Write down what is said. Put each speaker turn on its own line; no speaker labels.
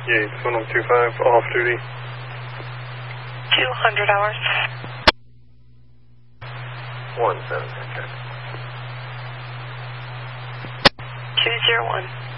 Yates 1025, off duty.
200 hours.
17, check.
201.